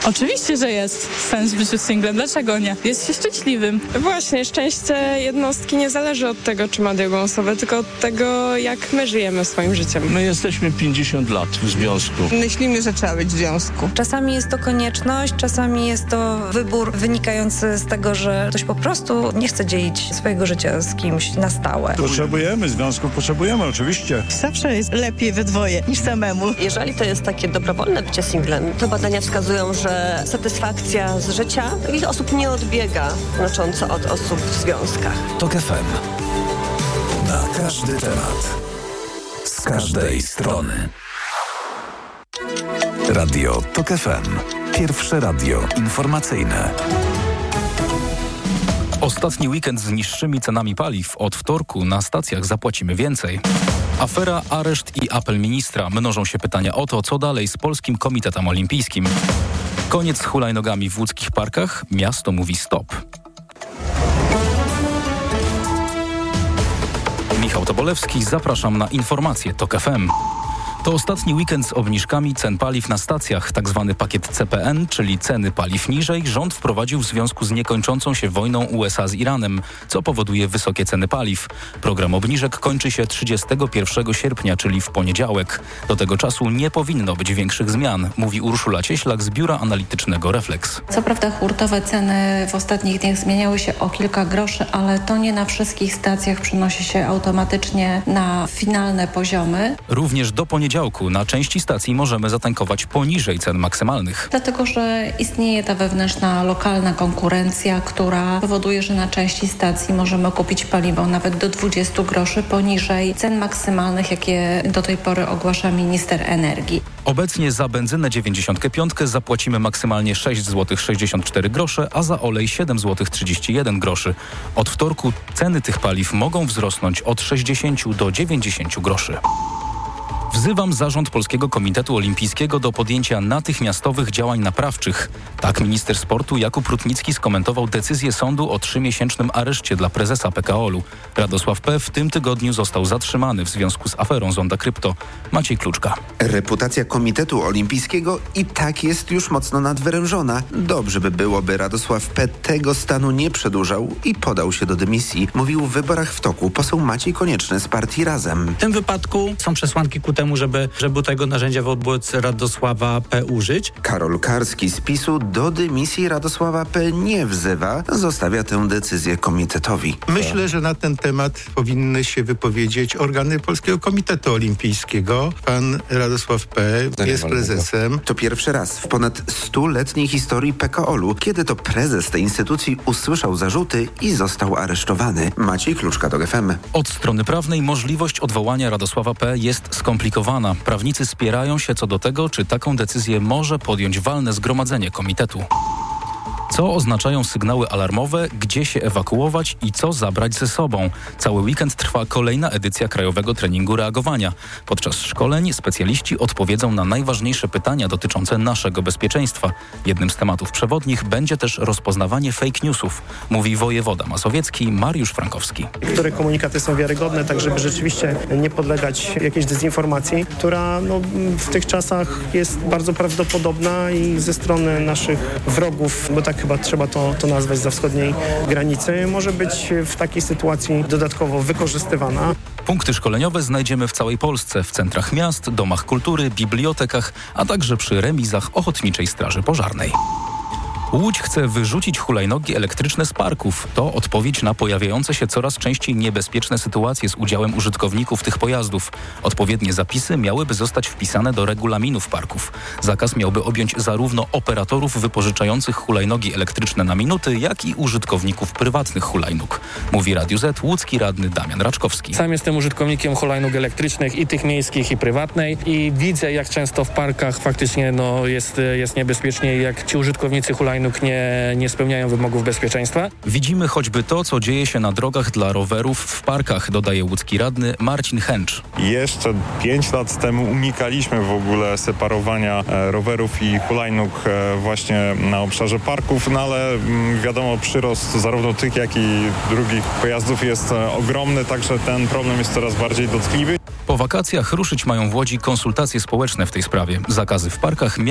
Oczywiście, że jest sens w życiu singlem. Dlaczego nie? Jest się szczęśliwym. Właśnie, szczęście jednostki nie zależy od tego, czy ma drugą osobę, tylko od tego, jak my żyjemy swoim życiem. My jesteśmy 50 lat w związku. Myślimy, że trzeba być w związku. Czasami jest to konieczność, czasami jest to wybór wynikający z tego, że ktoś po prostu nie chce dzielić swojego życia z kimś na stałe. Potrzebujemy związków, potrzebujemy oczywiście. Zawsze jest lepiej we dwoje niż samemu. Jeżeli to jest takie dobrowolne bycie singlem, to badania wskazują, że satysfakcja z życia takich osób nie odbiega znacząco od osób w związkach. TOK FM. Na każdy temat. Z każdej strony. Radio TOK FM. Pierwsze radio informacyjne. Ostatni weekend z niższymi cenami paliw. Od wtorku na stacjach zapłacimy więcej. Afera, areszt i apel ministra. Mnożą się pytania o to, co dalej z Polskim Komitetem Olimpijskim. Koniec z hulajnogami w łódzkich parkach. Miasto mówi stop. Michał Tobolewski, zapraszam na informacje TOK FM. To ostatni weekend z obniżkami cen paliw na stacjach. Tak zwany pakiet CPN, czyli ceny paliw niżej, rząd wprowadził w związku z niekończącą się wojną USA z Iranem, co powoduje wysokie ceny paliw. Program obniżek kończy się 31 sierpnia, czyli w poniedziałek. Do tego czasu nie powinno być większych zmian, mówi Urszula Cieślak z biura analitycznego Reflex. Co prawda hurtowe ceny w ostatnich dniach zmieniały się o kilka groszy, ale to nie na wszystkich stacjach przenosi się automatycznie na finalne poziomy. Również do poniedziałku na części stacji możemy zatankować poniżej cen maksymalnych. Dlatego, że istnieje ta wewnętrzna, lokalna konkurencja, która powoduje, że na części stacji możemy kupić paliwo nawet do 20 groszy poniżej cen maksymalnych, jakie do tej pory ogłasza minister energii. Obecnie za benzynę 95 zapłacimy maksymalnie 6,64 zł, a za olej 7,31 zł. Od wtorku ceny tych paliw mogą wzrosnąć od 60 do 90 groszy. Wzywam zarząd Polskiego Komitetu Olimpijskiego do podjęcia natychmiastowych działań naprawczych. Tak minister sportu Jakub Rutnicki skomentował decyzję sądu o 3-miesięcznym areszcie dla prezesa PKOL-u. Radosław P. w tym tygodniu został zatrzymany w związku z aferą Zonda Krypto. Maciej Kluczka. Reputacja Komitetu Olimpijskiego i tak jest już mocno nadwyrężona. Dobrze by było, by Radosław P. tego stanu nie przedłużał i podał się do dymisji. Mówił w Wyborach w toku poseł Maciej Konieczny z partii Razem. W tym wypadku są przesłanki ku temu, żeby tego narzędzia wobec Radosława P. użyć. Karol Karski z PiS-u do dymisji Radosława P. nie wzywa, zostawia tę decyzję komitetowi. Myślę, że na ten temat powinny się wypowiedzieć organy Polskiego Komitetu Olimpijskiego. Pan Radosław P. jest prezesem. To pierwszy raz w ponad 100-letniej historii PKOL-u, kiedy to prezes tej instytucji usłyszał zarzuty i został aresztowany. Maciej Kluczka, TOK FM. Od strony prawnej możliwość odwołania Radosława P. jest skomplikowana. Prawnicy spierają się co do tego, czy taką decyzję może podjąć walne zgromadzenie komitetu. Co oznaczają sygnały alarmowe, gdzie się ewakuować i co zabrać ze sobą. Cały weekend trwa kolejna edycja Krajowego Treningu Reagowania. Podczas szkoleń specjaliści odpowiedzą na najważniejsze pytania dotyczące naszego bezpieczeństwa. Jednym z tematów przewodnich będzie też rozpoznawanie fake newsów, mówi wojewoda mazowiecki Mariusz Frankowski. Które komunikaty są wiarygodne, tak żeby rzeczywiście nie podlegać jakiejś dezinformacji, która w tych czasach jest bardzo prawdopodobna i ze strony naszych wrogów, bo tak chyba trzeba to nazwać za wschodniej granicy, może być w takiej sytuacji dodatkowo wykorzystywana. Punkty szkoleniowe znajdziemy w całej Polsce, w centrach miast, domach kultury, bibliotekach, a także przy remizach Ochotniczej Straży Pożarnej. Łódź chce wyrzucić hulajnogi elektryczne z parków. To odpowiedź na pojawiające się coraz częściej niebezpieczne sytuacje z udziałem użytkowników tych pojazdów. Odpowiednie zapisy miałyby zostać wpisane do regulaminów parków. Zakaz miałby objąć zarówno operatorów wypożyczających hulajnogi elektryczne na minuty, jak i użytkowników prywatnych hulajnóg. Mówi Radiu Z łódzki radny Damian Raczkowski. Sam jestem użytkownikiem hulajnóg elektrycznych i tych miejskich, i prywatnej i widzę, jak często w parkach faktycznie jest niebezpiecznie, jak ci użytkownicy hulajnóg nie spełniają wymogów bezpieczeństwa. Widzimy choćby to, co dzieje się na drogach dla rowerów w parkach, dodaje łódzki radny Marcin Chęcz. Jeszcze 5 lat temu unikaliśmy w ogóle separowania rowerów i hulajnóg właśnie na obszarze parków, no ale wiadomo, przyrost zarówno tych, jak i drugich pojazdów jest ogromny, także ten problem jest coraz bardziej dotkliwy. Po wakacjach ruszyć mają w Łodzi konsultacje społeczne w tej sprawie. Zakazy w parkach